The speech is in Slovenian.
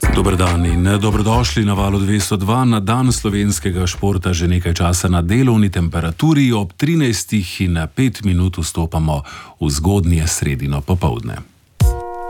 Dober dan in dobrodošli na Valu 202 na dan slovenskega športa. Že nekaj časa na delovni temperaturi ob 13 in 5 minut vstopamo v zgodnje sredino popoldne.